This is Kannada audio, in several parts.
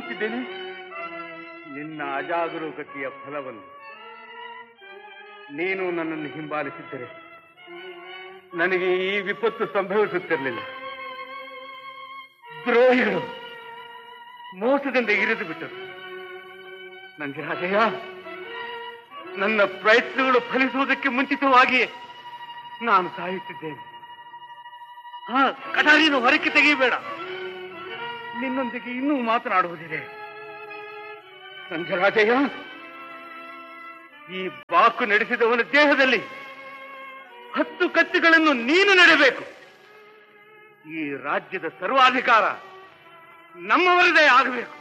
ನೋಡುತ್ತಿದ್ದೇನೆ. ನಿನ್ನ ಅಜಾಗರೂಕತೆಯ ಫಲವನ್ನು ನೀನು ನನ್ನನ್ನು ಹಿಂಬಾಲಿಸಿದ್ದರೆ ನನಗೆ ಈ ವಿಪತ್ತು ಸಂಭವಿಸುತ್ತಿರಲಿಲ್ಲ. ದ್ರೋಹಿಗಳು ಮೋಸದಿಂದ ಇರಿದು ಬಿಟ್ಟರು. ನನಗೆ ರಾಜಯ್ಯ, ನನ್ನ ಪ್ರಯತ್ನಗಳು ಫಲಿಸುವುದಕ್ಕೆ ಮುಂಚಿತವಾಗಿಯೇ ನಾನು ಸಾಯುತ್ತಿದ್ದೇನೆ. ಕಟಾರಿಯನ್ನು ಹೊರಕ್ಕೆ ತೆಗೆಯಬೇಡ. ನಿನ್ನೊಂದಿಗೆ ಇನ್ನೂ ಮಾತನಾಡುವುದಿದೆ. ಸಂಜರಾಜಯ್ಯ, ಈ ಬಾಕು ನಡೆಸಿದವನ ದೇಹದಲ್ಲಿ 10 ಕತ್ತಿಗಳನ್ನು ನೀನು ನೆಡಬೇಕು. ಈ ರಾಜ್ಯದ ಸರ್ವಾಧಿಕಾರ ನಮ್ಮವರದೇ ಆಗಬೇಕು.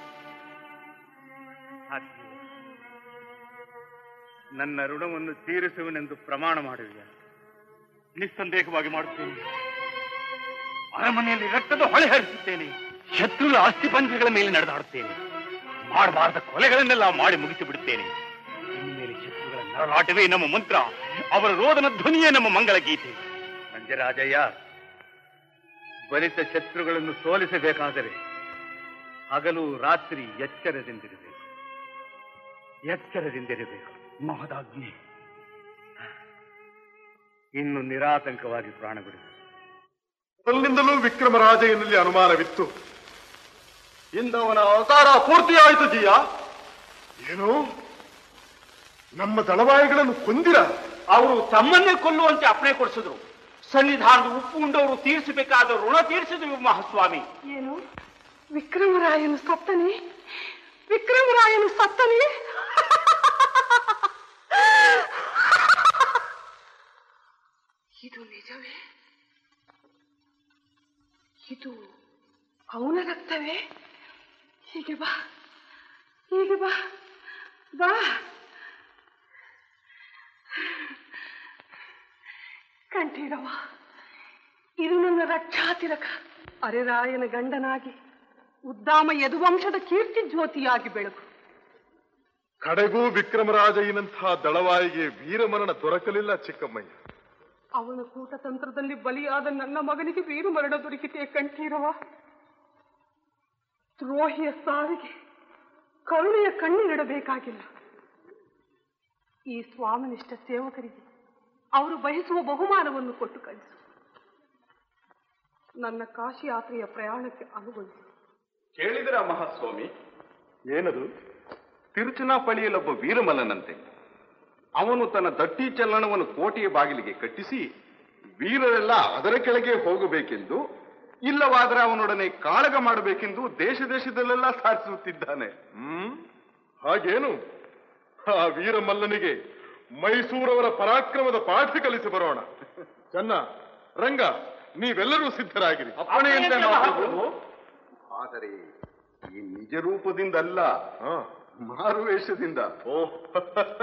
ನನ್ನ ಋಣವನ್ನು ತೀರಿಸುವನೆಂದು ಪ್ರಮಾಣ ಮಾಡುವಿಯ? ನಿಸ್ಸಂದೇಹವಾಗಿ ಮಾಡುತ್ತೇನೆ. ಅರಮನೆಯಲ್ಲಿ ರಕ್ತದ ಹೊಳೆ ಹರಿಸುತ್ತೇನೆ. ಶತ್ರುಗಳ ಅಸ್ಥಿಪಂಜಗಳ ಮೇಲೆ ನಡೆದಾಡುತ್ತೇನೆ. ಮಾಡಬಾರದ ಕೊಲೆಗಳನ್ನೆಲ್ಲ ಮಾಡಿ ಮುಗಿಸಿ ಬಿಡುತ್ತೇನೆ. ಇನ್ಮೇಲೆ ಶತ್ರುಗಳ ನರಳಾಟವೇ ನಮ್ಮ ಮಂತ್ರ, ಅವರ ರೋದನ ಧ್ವನಿಯೇ ನಮ್ಮ ಮಂಗಳ ಗೀತೆ. ಮಂಜರಾಜಯ್ಯ, ಬಲಿತ ಶತ್ರುಗಳನ್ನು ಸೋಲಿಸಬೇಕಾದರೆ ಹಗಲು ರಾತ್ರಿ ಎಚ್ಚರದಿಂದಿರಬೇಕು. ಮಹದಾಜ್ಞೆ. ಇನ್ನು ನಿರಾತಂಕವಾಗಿ ಪ್ರಾಣ ಬಿಡುವುದು. ಅಲ್ಲಿಂದಲೂ ವಿಕ್ರಮರಾಜಯ್ಯನಲ್ಲಿ ಅನುಮಾನವಿತ್ತು. ಇಂದವನ ಅವತಾರ ಪೂರ್ತಿಯಾಯಿತು ಜಿಯ. ಏನು, ನಮ್ಮ ದಳವಾಯಿಗಳನ್ನು ಕೊಂದಿರ? ಅವರು ತಮ್ಮನ್ನೇ ಕೊಲ್ಲುವಂತೆ ಅಪ್ಪಣೆ ಕೊಡಿಸಿದ್ರು. ಸನ್ನಿಧಾನದ ಉಪ್ಪು ಉಂಡವರು ತೀರಿಸಬೇಕಾದ ಋಣ ತೀರಿಸಿದ್ರು ಮಹಾಸ್ವಾಮಿ. ಏನು, ವಿಕ್ರಮರಾಯನು ಸತ್ತನೇ? ವಿಕ್ರಮರಾಯನು ಸತ್ತನೇ? ಇದು ನಿಜವೇ? ಇದು ಅವನ ರಕ್ತವೇ? ಹೀಗೆ ಬಾ, ಹೀಗೆ ಬಾ, ಬಾ. ಕಂಠೀರವ, ಇದು ನನ್ನ ರಕ್ಷಾತಿರಕ. ಅರೆರಾಯನ ಗಂಡನಾಗಿ ಉದ್ದಾಮ ಯದುವಂಶದ ಕೀರ್ತಿ ಜ್ಯೋತಿಯಾಗಿ ಬೆಳಗು. ಕಡೆಗೂ ವಿಕ್ರಮರಾಜಯ್ಯನಂತಹ ದಳವಾಯಿಗೆ ವೀರಮರಣ ದೊರಕಲಿಲ್ಲ ಚಿಕ್ಕಮ್ಮಯ್ಯ. ಅವನ ಕೂಟತಂತ್ರದಲ್ಲಿ ಬಲಿಯಾದ ನನ್ನ ಮಗನಿಗೆ ವೀರಮರಣ ದೊರಕಿತೆ ಕಂಠೀರವ. ದ್ರೋಹಿಯ ಸಾವಿಗೆ ಕರುಣೆಯ ಕಣ್ಣಿಡಬೇಕಾಗಿಲ್ಲ. ಈ ಸ್ವಾಮಿನಿಷ್ಠ ಸೇವಕರಿಗೆ ಅವರು ಬಯಸುವ ಬಹುಮಾನವನ್ನು ಕೊಟ್ಟು ಕಳಿಸು. ನನ್ನ ಕಾಶಿ ಯಾತ್ರೆಯ ಪ್ರಯಾಣಕ್ಕೆ ಅನುಗೊಳಿಸು. ಕೇಳಿದರ ಮಹಾಸ್ವಾಮಿ? ಏನದು? ತಿರುಚನಾಪಳ್ಳಿಯಲ್ಲೊಬ್ಬ ವೀರಮಲ್ಲನಂತೆ. ಅವನು ತನ್ನ ದಟ್ಟಿ ಚಲನವನ್ನು ಕೋಟೆಯ ಬಾಗಿಲಿಗೆ ಕಟ್ಟಿಸಿ ವೀರರೆಲ್ಲ ಅದರ ಕೆಳಗೆ ಹೋಗಬೇಕೆಂದು, ಇಲ್ಲವಾದರೆ ಅವನೊಡನೆ ಕಾಳಗ ಮಾಡಬೇಕೆಂದು ದೇಶದಲ್ಲೆಲ್ಲ ಸಾರಿಸುತ್ತಿದ್ದಾನೆ. ಹಾಗೇನು? ಆ ವೀರಮಲ್ಲನಿಗೆ ಮೈಸೂರವರ ಪರಾಕ್ರಮದ ಪಾಠ ಕಲಿಸಿ ಬರೋಣ. ಚೆನ್ನ, ರಂಗ, ನೀವೆಲ್ಲರೂ ಸಿದ್ಧರಾಗಿರಿ. ಅಪ್ಪಣೆಯಂತೆ ಮಹಾಪ್ರಭು. ಆದರೆ ಈ ನಿಜ ರೂಪದಿಂದಲ್ಲ, ಮಾರುವೇಷದಿಂದ. ಓ